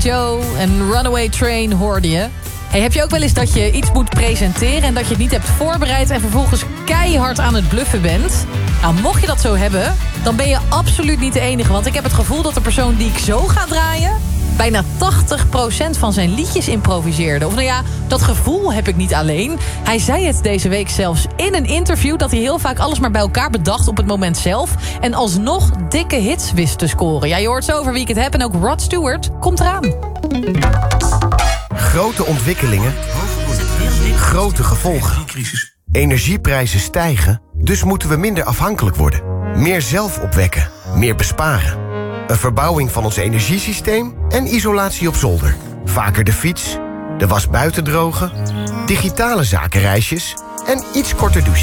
Joe en Runaway Train hoorde je. Hey, heb je ook wel eens dat je iets moet presenteren en dat je het niet hebt voorbereid en vervolgens keihard aan het bluffen bent? Nou, mocht je dat zo hebben, dan ben je absoluut niet de enige. Want ik heb het gevoel dat de persoon die ik zo ga draaien bijna 80% van zijn liedjes improviseerde. Of nou ja, dat gevoel heb ik niet alleen. Hij zei het deze week zelfs in een interview dat hij heel vaak alles maar bij elkaar bedacht op het moment zelf en alsnog dikke hits wist te scoren. Ja, je hoort zo over wie ik het heb en ook Rod Stewart komt eraan. Grote ontwikkelingen, grote gevolgen. Energieprijzen stijgen, dus moeten we minder afhankelijk worden. Meer zelf opwekken, meer besparen. Een verbouwing van ons energiesysteem en isolatie op zolder. Vaker de fiets, de was buiten drogen, digitale zakenreisjes en iets korter douchen.